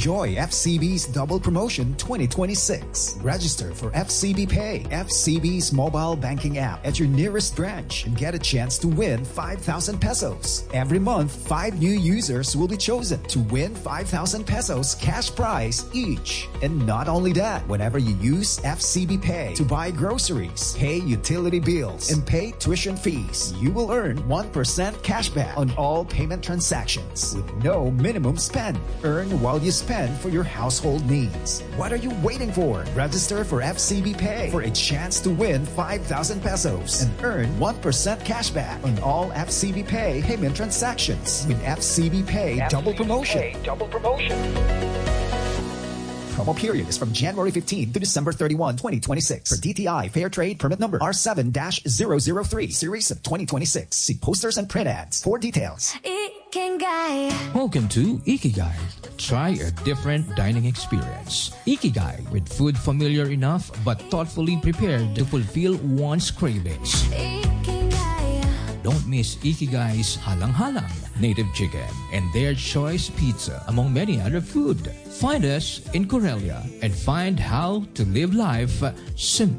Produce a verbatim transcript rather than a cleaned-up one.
Enjoy F C B's Double Promotion twenty twenty-six. Register for F C B Pay, F C B's mobile banking app at your nearest branch and get a chance to win five thousand pesos. Every month, five new users will be chosen to win five thousand pesos cash prize each. And not only that, whenever you use F C B Pay to buy groceries, pay utility bills, and pay tuition fees, you will earn one percent cashback on all payment transactions with no minimum spend. Earn while you spend for your household needs. What are you waiting for? Register for F C B Pay for a chance to win five thousand pesos and earn one percent cashback on all F C B Pay payment transactions with F C B Pay F C B Double Promotion. Pay Double Promotion. Promo period is from January fifteenth to December thirty-first, twenty twenty-six. For D T I Fair Trade Permit Number R seven dash zero zero three, Series of twenty twenty-six. See posters and print ads for details. Welcome to Ikigai. Try a different dining experience. Ikigai, with food familiar enough but thoughtfully prepared to fulfill one's cravings. Don't miss Ikigai's Halang-Halang, native chicken, and their choice pizza, among many other food. Find us in Corellia and find how to live life simple.